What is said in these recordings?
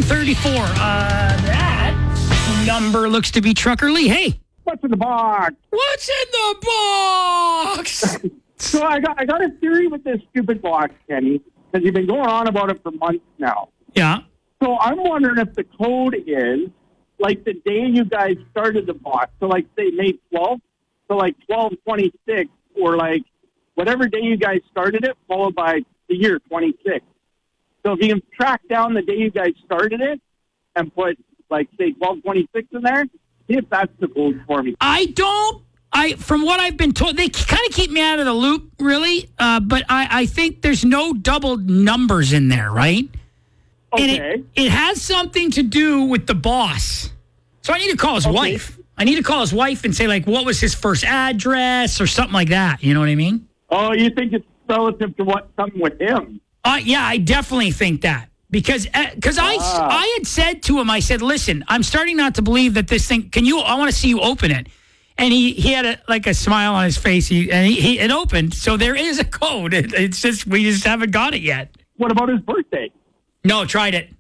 3934. That number looks to be Trucker Lee. Hey. What's in the box? What's in the box? So I got a theory with this stupid box, Kenny, because you've been going on about it for months now. Yeah. So I'm wondering if the code is like the day you guys started the box. So like say May 12th, so like 12/26, or like whatever day you guys started it, followed by the year 26. So if you can track down the day you guys started it and put like say 12/26 in there, see if that's the code for me. From what I've been told, they kind of keep me out of the loop, really. But I think there's no double numbers in there, right? Okay. And it has something to do with the boss. So I need to call his wife. I need to call his wife and say, like, what was his first address or something like that. You know what I mean? Oh, you think it's relative to something with him? Yeah, I definitely think that. Because I had said to him, I said, listen, I'm starting not to believe that this thing, I want to see you open it. And he had a smile on his face, and it opened. So there is a code. It's just, we just haven't got it yet. What about his birthday? No, tried it.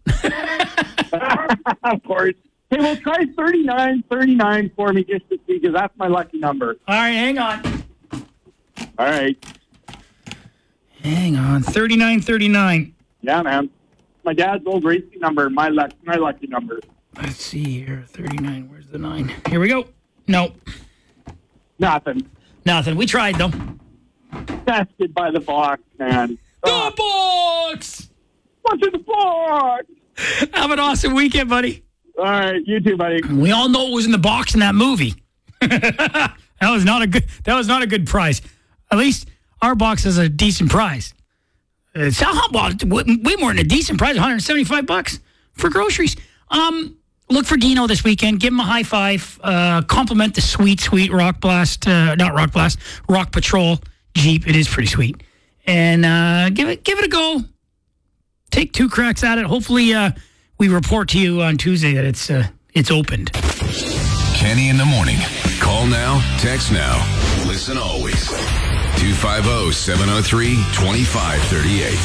Of course. Hey, well, try 3939 for me just to see, because that's my lucky number. All right, hang on. All right. Hang on, 3939. Yeah, man. My dad's old racing number, my lucky number. Let's see here, 39. Where's the 9? Here we go. Nope. Nothing. We tried, though. Tested by the box, man. The box! What's in the box? Have an awesome weekend, buddy. All right, you too, buddy. We all know what was in the box in that movie. That was not a good prize. At least our box is a decent prize. It's way more than a decent prize, $175 for groceries. Look for Dino this weekend. Give him a high five. Compliment the sweet Rock Patrol Jeep. It is pretty sweet. And give it a go. Take 2 cracks at it. Hopefully, we report to you on Tuesday that it's opened. Kenny in the morning. Call now, text now. Listen always. 250-703-2538.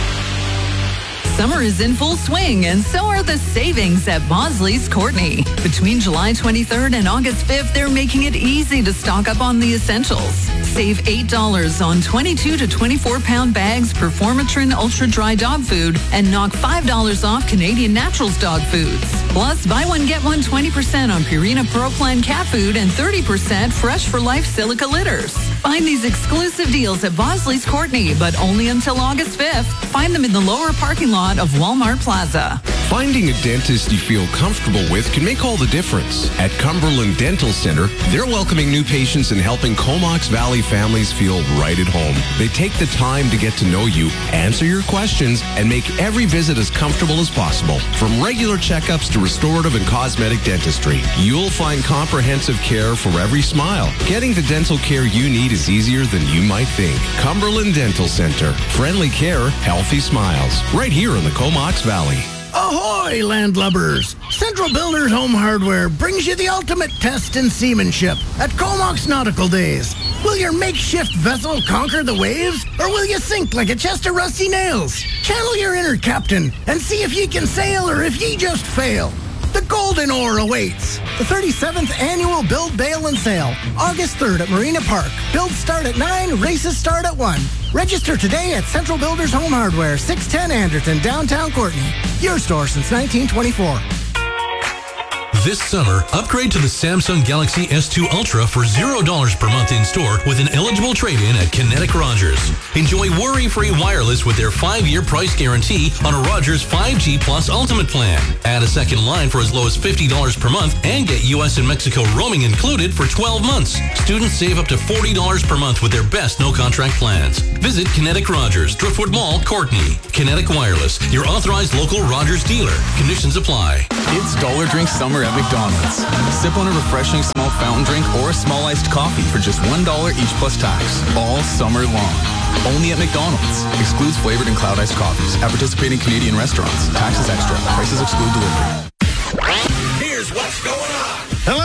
Summer is in full swing, and so are the savings at Bosley's Courtney. Between July 23rd and August 5th, they're making it easy to stock up on the essentials. Save $8 on 22 to 24-pound bags, Performatrin Ultra Dry dog food, and knock $5 off Canadian Naturals dog foods. Plus, buy one, get one 20% on Purina Pro Plan cat food and 30% Fresh for Life silica litters. Find these exclusive deals at Bosley's Courtney, but only until August 5th. Find them in the lower parking lot of Walmart Plaza. Finding a dentist you feel comfortable with can make all the difference. At Cumberland Dental Center, they're welcoming new patients and helping Comox Valley families feel right at home. They take the time to get to know you, answer your questions, and make every visit as comfortable as possible. From regular checkups to restorative and cosmetic dentistry, you'll find comprehensive care for every smile. Getting the dental care you need is easier than you might think. Cumberland Dental Center. Friendly care, healthy smiles. Right here in the Comox Valley. Ahoy, landlubbers! Central Builders Home Hardware brings you the ultimate test in seamanship at Comox Nautical Days. Will your makeshift vessel conquer the waves, or will you sink like a chest of rusty nails? Channel your inner captain and see if ye can sail or if ye just fail. The Golden Oar awaits. The 37th Annual Build, Bail, and Sail. August 3rd at Marina Park. Builds start at 9, races start at 1. Register today at Central Builders Home Hardware, 610 Anderton, downtown Courtney. Your store since 1924. This summer, upgrade to the Samsung Galaxy S2 Ultra for $0 per month in store with an eligible trade-in at Kinetic Rogers. Enjoy worry-free wireless with their 5-year price guarantee on a Rogers 5G Plus Ultimate plan. Add a second line for as low as $50 per month and get U.S. and Mexico roaming included for 12 months. Students save up to $40 per month with their best no-contract plans. Visit Kinetic Rogers, Driftwood Mall, Courtney. Kinetic Wireless, your authorized local Rogers dealer. Conditions apply. It's Dollar Drink Summer at McDonald's. Sip on a refreshing small fountain drink or a small iced coffee for just $1 each plus tax, all summer long. Only at McDonald's. Excludes flavored and cloud iced coffees at participating Canadian restaurants. Taxes extra. Prices exclude delivery. Here's what's going on. Hello,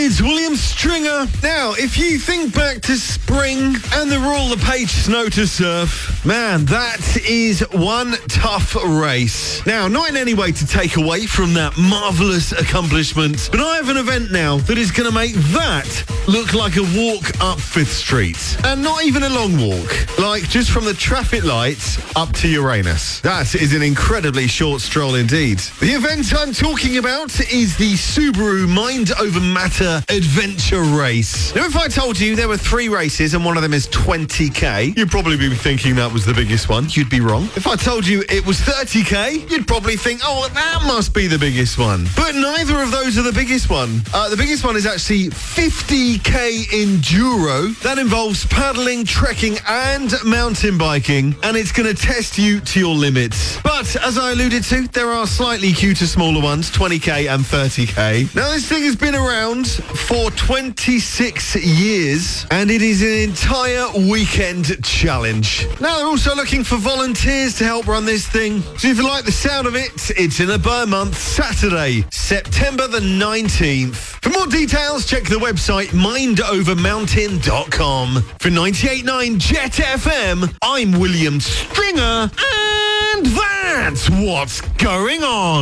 It's William Stringer. Now, if you think back to spring and the Royal LePage Snow to Surf, man, that is one tough race. Now, not in any way to take away from that marvellous accomplishment, but I have an event now that is going to make that look like a walk up Fifth Street. And not even a long walk, like just from the traffic lights up to Uranus. That is an incredibly short stroll indeed. The event I'm talking about is the Subaru Mind Over Matter Adventure Race. Now, if I told you there were 3 races and one of them is 20k, you'd probably be thinking that was the biggest one. You'd be wrong. If I told you it was 30k, you'd probably think, oh, that must be the biggest one. But neither of those are the biggest one. The biggest one is actually 50k enduro. That involves paddling, trekking, and mountain biking, and it's going to test you to your limits. But as I alluded to, there are slightly cuter, smaller ones, 20k and 30k. Now, this thing has been around for 26 years, and it is an entire weekend challenge. Now, they're also looking for volunteers to help run this thing. So if you like the sound of it, it's in a Burr month, Saturday, September the 19th. For more details, check the website mindovermountain.com. For 98.9 Jet FM, I'm William Stringer, and that's what's going on.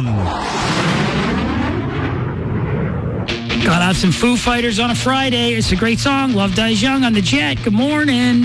Gotta have some Foo Fighters on a Friday. It's a great song. Love Dies Young on the Jet. Good morning.